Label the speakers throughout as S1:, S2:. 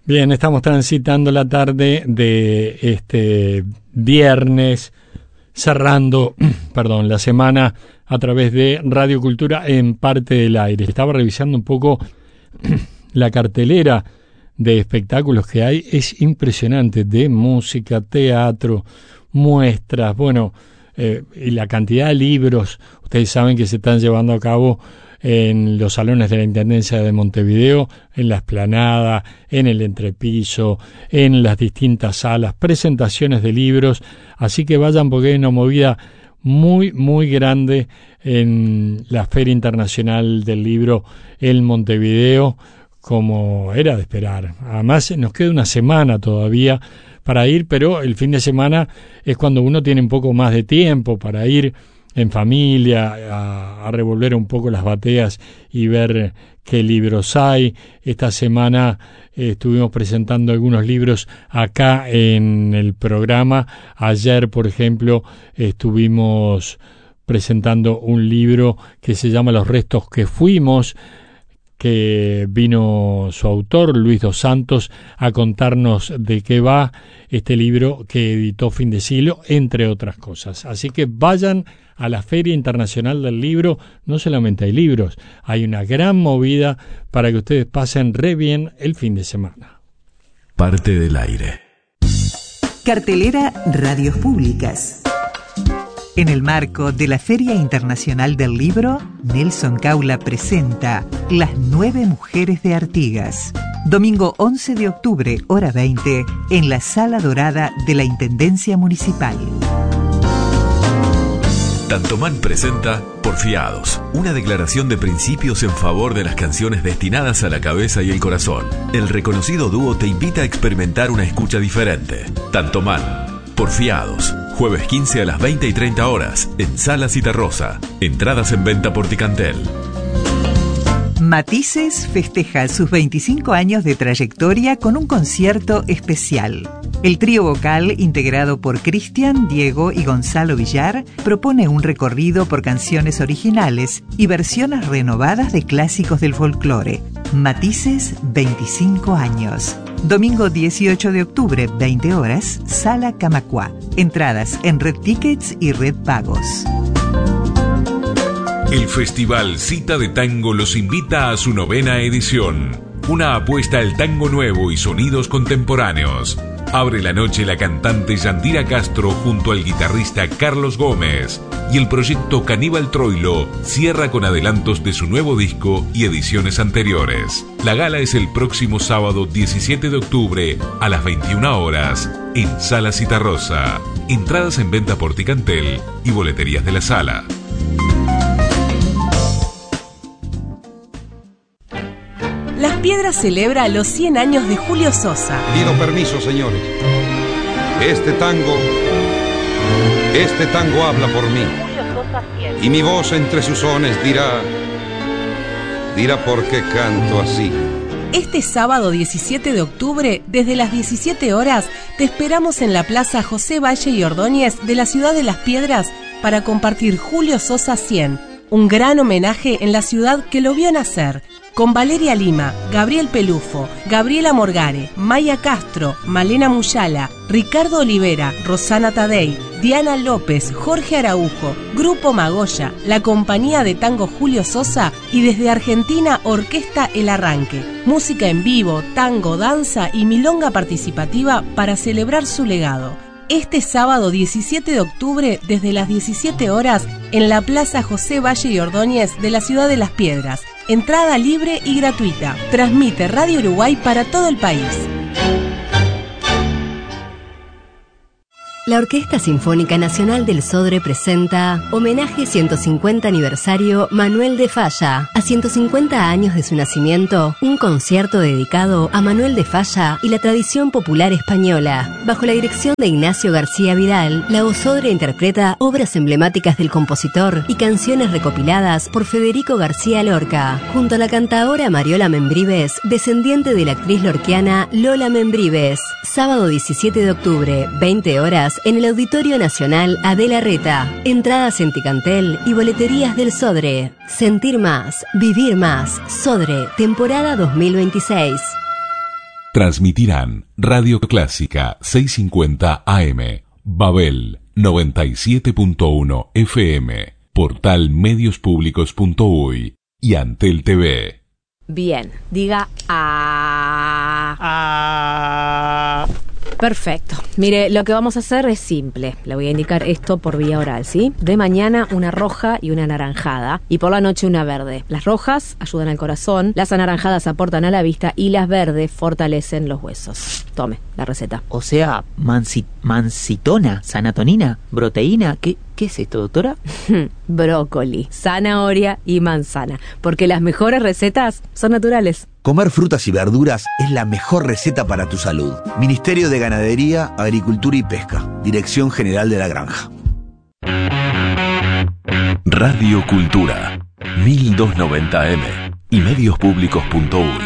S1: Bien, estamos transitando la tarde de este viernes, cerrando, la semana a través de Radio Cultura en Parte del Aire. Estaba revisando un poco la cartelera de espectáculos que hay, es impresionante, de música, teatro, muestras, y la cantidad de libros. Ustedes saben que se están llevando a cabo en los salones de la Intendencia de Montevideo, en la Explanada, en el entrepiso, en las distintas salas, presentaciones de libros, así que vayan porque hay una movida muy, muy grande en la Feria Internacional del Libro en Montevideo, como era de esperar. Además, nos queda una semana todavía para ir, pero el fin de semana es cuando uno tiene un poco más de tiempo para ir en familia, a revolver un poco las bateas y ver qué libros hay. Esta semana estuvimos presentando algunos libros acá en el programa. Ayer, por ejemplo, estuvimos presentando un libro que se llama Los restos que fuimos, que vino su autor, Luis dos Santos, a contarnos de qué va este libro que editó Fin de Siglo, entre otras cosas. Así que vayan a la Feria Internacional del Libro. No solamente hay libros, hay una gran movida para que ustedes pasen re bien el fin de semana.
S2: Parte del Aire.
S3: Cartelera Radios Públicas. En el marco de la Feria Internacional del Libro, Nelson Caula presenta Las 9 Mujeres de Artigas. Domingo 11 de octubre, hora 20, en la Sala Dorada de la Intendencia Municipal.
S2: Tantomán presenta Porfiados, una declaración de principios en favor de las canciones destinadas a la cabeza y el corazón. El reconocido dúo te invita a experimentar una escucha diferente. Tantomán, Porfiados, jueves 15 a las 20 y 30 horas, en Sala Citarrosa. Entradas en venta por Ticantel.
S3: Matices festeja sus 25 años de trayectoria con un concierto especial. El trío vocal, integrado por Cristian, Diego y Gonzalo Villar, propone un recorrido por canciones originales y versiones renovadas de clásicos del folclore. Matices, 25 años. Domingo 18 de octubre, 20 horas, Sala Camacuá. Entradas en Red Tickets y Red Pagos.
S4: El Festival Cita de Tango los invita a su 9ª edición. Una apuesta al tango nuevo y sonidos contemporáneos. Abre la noche la cantante Yandira Castro junto al guitarrista Carlos Gómez. Y el proyecto Caníbal Troilo cierra con adelantos de su nuevo disco y ediciones anteriores. La gala es el próximo sábado 17 de octubre a las 21 horas en Sala Citarrosa. Entradas en venta por Ticantel y boleterías de la sala.
S5: Las Piedras celebra los 100 años de Julio Sosa.
S6: Pido permiso, señores. Este tango habla por mí. Y mi voz entre sus sones dirá por qué canto así.
S5: Este sábado 17 de octubre, desde las 17 horas, te esperamos en la Plaza José Valle y Ordóñez de la ciudad de Las Piedras para compartir Julio Sosa 100, un gran homenaje en la ciudad que lo vio nacer. Con Valeria Lima, Gabriel Pelufo, Gabriela Morgare, Maya Castro, Malena Muyala, Ricardo Olivera, Rosana Tadei, Diana López, Jorge Araujo, Grupo Magoya, la compañía de tango Julio Sosa y desde Argentina Orquesta El Arranque. Música en vivo, tango, danza y milonga participativa para celebrar su legado. Este sábado 17 de octubre desde las 17 horas en la Plaza José Valle y Ordóñez de la ciudad de Las Piedras. Entrada libre y gratuita. Transmite Radio Uruguay para todo el país.
S7: La Orquesta Sinfónica Nacional del Sodre presenta Homenaje 150 aniversario Manuel de Falla. A 150 años de su nacimiento, un concierto dedicado a Manuel de Falla y la tradición popular española. Bajo la dirección de Ignacio García Vidal, la OSODRE interpreta obras emblemáticas del compositor y canciones recopiladas por Federico García Lorca, junto a la cantaora Mariola Membrives, descendiente de la actriz lorquiana Lola Membrives. Sábado 17 de octubre, 20 horas, en el Auditorio Nacional Adela Reta. Entradas en Ticantel y boleterías del Sodre. Sentir más, vivir más. Sodre, temporada 2026.
S4: Transmitirán Radio Clásica 650 AM, Babel 97.1 FM, Portal Mediospublicos.uy y Antel TV.
S8: Bien, diga a. Perfecto. Mire, lo que vamos a hacer es simple. Le voy a indicar esto por vía oral, ¿sí? De mañana una roja y una anaranjada. Y por la noche una verde. Las rojas ayudan al corazón, las anaranjadas aportan a la vista y las verdes fortalecen los huesos. Tome la receta.
S9: O sea, mancitona, sanatonina, proteína. ¿Qué es esto, doctora?
S8: Brócoli, zanahoria y manzana. Porque las mejores recetas son naturales.
S10: Comer frutas y verduras es la mejor receta para tu salud. Ministerio de Ganadería, Agricultura y Pesca. Dirección General de la Granja.
S2: Radio Cultura 1290M y Mediospublicos.uy.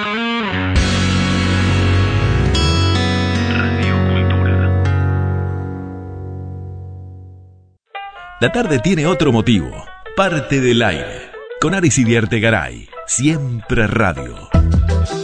S2: La tarde tiene otro motivo. Parte del aire. Con Aris Iriarte Garay. Siempre radio.